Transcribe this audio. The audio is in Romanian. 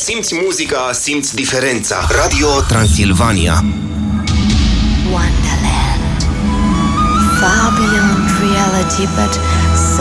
Simți muzica, simți diferența. Radio Transilvania. Wonderland. Far beyond reality, but so